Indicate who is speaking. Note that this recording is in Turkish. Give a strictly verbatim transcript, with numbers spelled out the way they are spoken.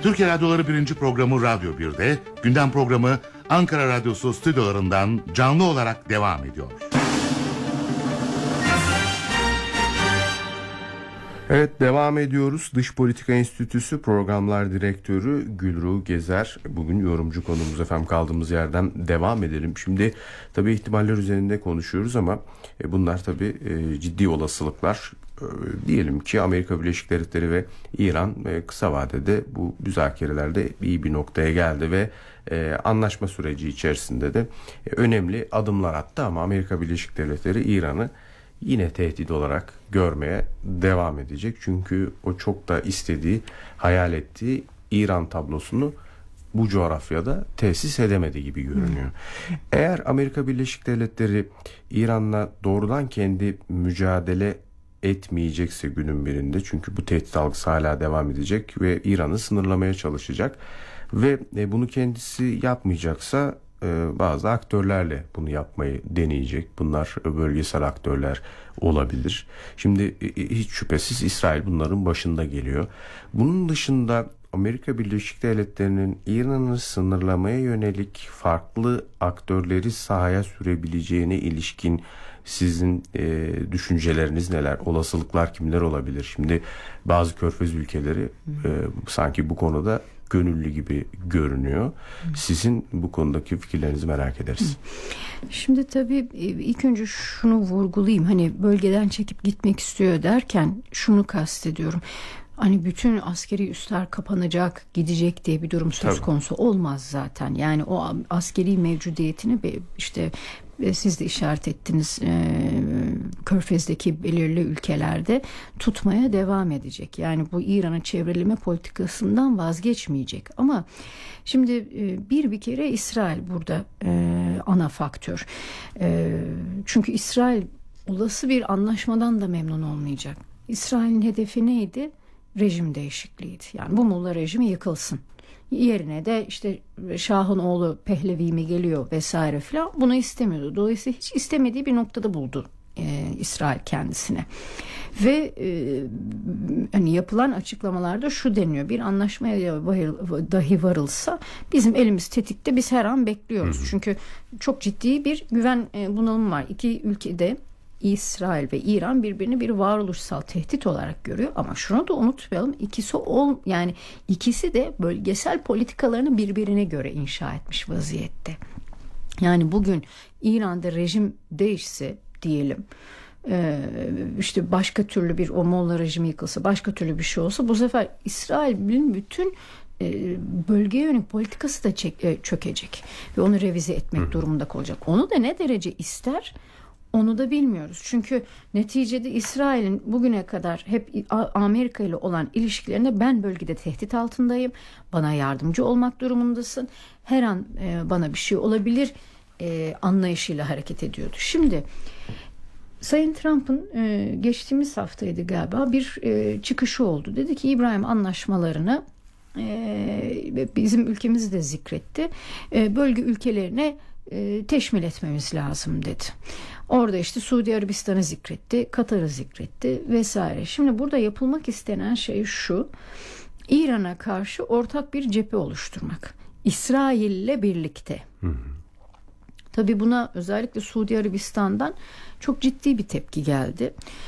Speaker 1: Türkiye Radyoları birinci programı Radyo bir'de, gündem programı Ankara Radyosu stüdyolarından canlı olarak devam ediyor.
Speaker 2: Evet, devam ediyoruz. Dış Politika Enstitüsü Programlar Direktörü Gülruh Gezer. Bugün yorumcu konumuz efendim, kaldığımız yerden devam edelim. Şimdi tabii ihtimaller üzerinde konuşuyoruz ama e, bunlar tabii e, ciddi olasılıklar. E, diyelim ki Amerika Birleşik Devletleri ve İran e, kısa vadede bu müzakerelerde iyi bir noktaya geldi ve e, anlaşma süreci içerisinde de e, önemli adımlar attı ama Amerika Birleşik Devletleri İran'ı yine tehdit olarak görmeye devam edecek. Çünkü o çok da istediği, hayal ettiği İran tablosunu bu coğrafyada tesis edemedi gibi görünüyor. Eğer Amerika Birleşik Devletleri İran'la doğrudan kendi mücadele etmeyecekse günün birinde, çünkü bu tehdit algısı hala devam edecek ve İran'ı sınırlamaya çalışacak ve bunu kendisi yapmayacaksa bazı aktörlerle bunu yapmayı deneyecek. Bunlar bölgesel aktörler olabilir. Şimdi hiç şüphesiz İsrail bunların başında geliyor. Bunun dışında Amerika Birleşik Devletleri'nin İran'ı sınırlamaya yönelik farklı aktörleri sahaya sürebileceğine ilişkin sizin e, düşünceleriniz neler? Olasılıklar kimler olabilir? Şimdi bazı körfez ülkeleri e, sanki bu konuda gönüllü gibi görünüyor. Sizin bu konudaki fikirlerinizi merak ederiz.
Speaker 3: Şimdi tabii ilk önce şunu vurgulayayım. Hani bölgeden çekip gitmek istiyor derken şunu kastediyorum. Hani bütün askeri üsler kapanacak, gidecek diye bir durum söz
Speaker 2: Tabii.
Speaker 3: konusu olmaz zaten. Yani o askeri mevcudiyetini işte siz de işaret ettiniz, Körfez'deki belirli ülkelerde tutmaya devam edecek. Yani bu İran'ın çevreleme politikasından vazgeçmeyecek. Ama şimdi bir bir kere İsrail burada ana faktör. Çünkü İsrail olası bir anlaşmadan da memnun olmayacak. İsrail'in hedefi neydi? Rejim değişikliğiydi. Yani bu Molla rejimi yıkılsın. Yerine de işte Şah'ın oğlu Pehlevi mi geliyor vesaire filan, bunu istemiyordu. Dolayısıyla hiç istemediği bir noktada buldu e, İsrail kendisine. Ve e, hani yapılan açıklamalarda şu deniyor: bir anlaşmaya dahi varılsa bizim elimiz tetikte, biz her an bekliyoruz. Hı hı. Çünkü çok ciddi bir güven e, bunalımı var. İki ülkede, İsrail ve İran, birbirini bir varoluşsal tehdit olarak görüyor ama şunu da unutmayalım, ikisi ol yani ikisi de bölgesel politikalarını birbirine göre inşa etmiş vaziyette. Yani bugün İran'da rejim değişse diyelim, işte başka türlü bir o Molla rejimi yıkılsa, başka türlü bir şey olsa, bu sefer İsrail'in bütün bölgeye yönelik politikası da çökecek ve onu revize etmek durumunda kalacak. Onu da ne derece ister, onu da bilmiyoruz. Çünkü neticede İsrail'in bugüne kadar hep Amerika ile olan ilişkilerinde ben bölgede tehdit altındayım, bana yardımcı olmak durumundasın, her an e, bana bir şey olabilir e, anlayışıyla hareket ediyordu. Şimdi Sayın Trump'ın e, geçtiğimiz haftaydı galiba bir e, çıkışı oldu. Dedi ki İbrahim anlaşmalarını e, bizim ülkemizi de zikretti. E, bölge ülkelerine e, teşmil etmemiz lazım dedi. Orada işte Suudi Arabistan'ı zikretti, Katar'ı zikretti vesaire. Şimdi burada yapılmak istenen şey şu: İran'a karşı ortak bir cephe oluşturmak, İsrail'le birlikte. Hı hı. Tabii buna özellikle Suudi Arabistan'dan çok ciddi bir tepki geldi.